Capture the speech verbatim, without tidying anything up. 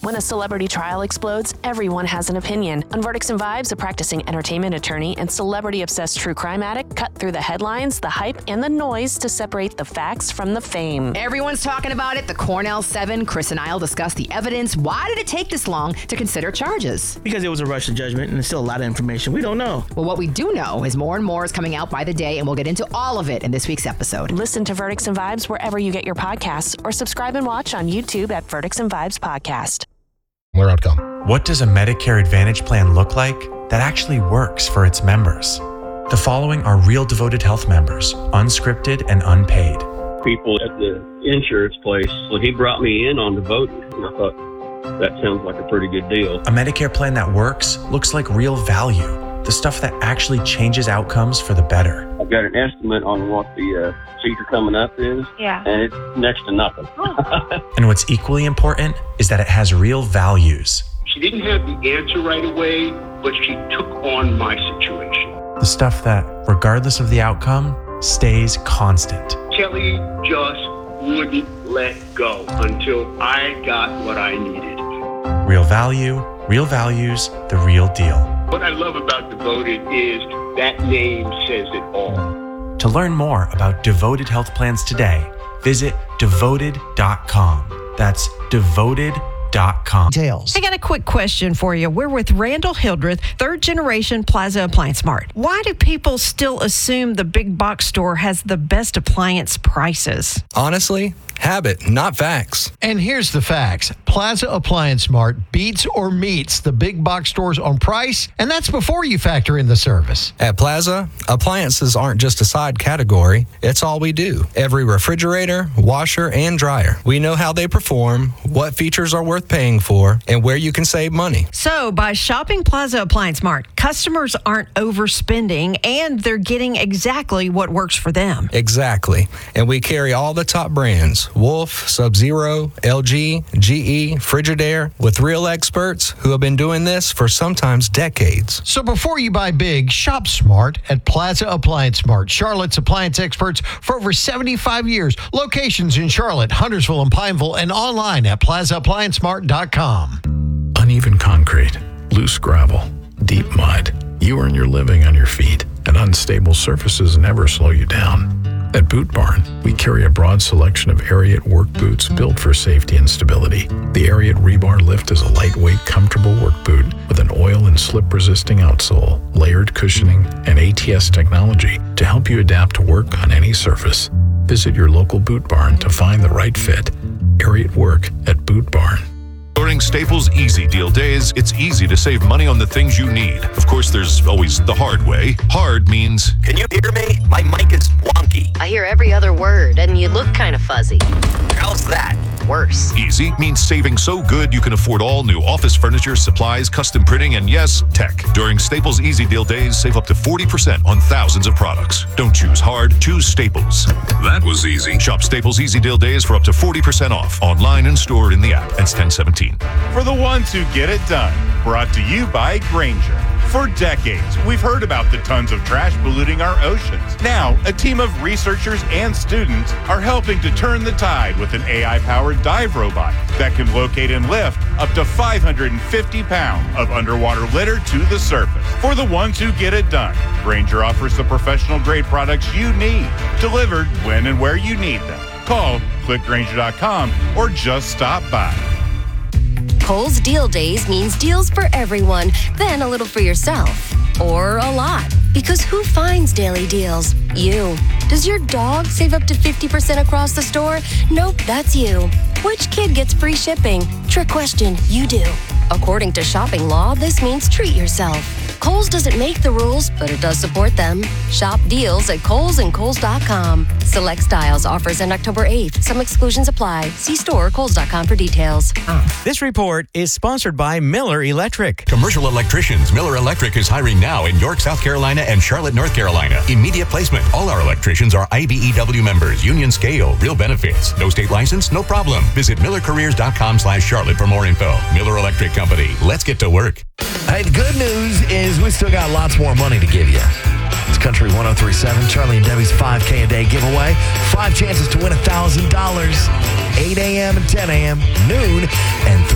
When a celebrity trial explodes, everyone has an opinion. On Verdicts and Vibes, a practicing entertainment attorney and celebrity-obsessed true crime addict cut through the headlines, the hype, and the noise to separate the facts from the fame. Everyone's talking about it. The Cornell Seven. Chris and I'll discuss the evidence. Why did it take this long to consider charges? Because it was a rush to judgment, and there's still a lot of information we don't know. Well, what we do know is more and more is coming out by the day, and we'll get into all of it in this week's episode. Listen to Verdicts and Vibes wherever you get your podcasts, or subscribe and watch on YouTube at Verdicts and Vibes Podcast. Where outcome? What does a Medicare Advantage plan look like that actually works for its members? The following are real Devoted Health members, unscripted and unpaid. People at the insurance place, so he brought me in on Devoted, and I thought, that sounds like a pretty good deal. A Medicare plan that works looks like real value, the stuff that actually changes outcomes for the better. I've got an estimate on what the uh, feature coming up is, yeah. and it's next to nothing. And what's equally important is that it has real values. She didn't have the answer right away, but she took on my situation. The stuff that, regardless of the outcome, stays constant. Kelly just wouldn't let go until I got what I needed. Real value, real values, the real deal. What I love about Devoted is that name says it all. To learn more about Devoted Health Plans today, visit devoted dot com. That's devoted dot com. Details. I got a quick question for you. We're with Randall Hildreth, third generation Plaza Appliance Mart. Why do people still assume the big box store has the best appliance prices? Honestly, habit, not facts. And here's the facts. Plaza Appliance Mart beats or meets the big box stores on price, and that's before you factor in the service. At Plaza, appliances aren't just a side category. It's all we do. Every refrigerator, washer, and dryer. We know how they perform, what features are worth paying for, and where you can save money. So by shopping Plaza Appliance Mart, customers aren't overspending, and they're getting exactly what works for them. Exactly. And we carry all the top brands. Wolf, Sub-Zero, L G, G E, Frigidaire, with real experts who have been doing this for sometimes decades. So before you buy big, shop smart at Plaza Appliance Mart, Charlotte's appliance experts for over seventy-five years. Locations in Charlotte, Huntersville, and Pineville, and online at plaza appliance mart dot com. Uneven concrete, loose gravel, deep mud. You earn your living on your feet, and unstable surfaces never slow you down. At Boot Barn, we carry a broad selection of Ariat work boots built for safety and stability. The Ariat Rebar Lift is a lightweight, comfortable work boot with an oil and slip-resisting outsole, layered cushioning, and A T S technology to help you adapt to work on any surface. Visit your local Boot Barn to find the right fit. Ariat Work at Boot Barn. During Staples Easy Deal Days, it's easy to save money on the things you need. Of course, there's always the hard way. Hard means... Can you hear me? My mic is wonky. I hear every other word, and you look kind of fuzzy. How's that? Worse. Easy means saving so good you can afford all new office furniture, supplies, custom printing, and yes, tech. During Staples Easy Deal Days, save up to forty percent on thousands of products. Don't choose hard, choose Staples. That was easy. Shop Staples Easy Deal Days for up to forty percent off, online and stored in the app. That's ten seventeen. For the ones who get it done, brought to you by Grainger. For decades, we've heard about the tons of trash polluting our oceans. Now, a team of researchers and students are helping to turn the tide with an A I-powered dive robot that can locate and lift up to five hundred fifty pounds of underwater litter to the surface. For the ones who get it done, Grainger offers the professional-grade products you need, delivered when and where you need them. Call, click Grainger dot com, or just stop by. Kohl's Deal Days means deals for everyone, then a little for yourself. Or a lot. Because who finds daily deals? You. Does your dog save up to fifty percent across the store? Nope, that's you. Which kid gets free shipping? Trick question, you do. According to shopping law, this means treat yourself. Kohl's doesn't make the rules, but it does support them. Shop deals at Kohl's and Kohl's dot com. Select styles offers end October eighth. Some exclusions apply. See store Kohl's dot com for details. This report is sponsored by Miller Electric. Commercial electricians. Miller Electric is hiring now in York, South Carolina and Charlotte, North Carolina. Immediate placement. All our electricians are I B E W members. Union scale. Real benefits. No state license? No problem. Visit Miller Careers dot com slash Charlotte for more info. Miller Electric Company. Let's get to work. Hey, the good news is we still got lots more money to give you. It's Country one oh three point seven, Charlie and Debbie's five K a day giveaway. Five chances to win one thousand dollars. eight a.m. and ten a.m., noon, and three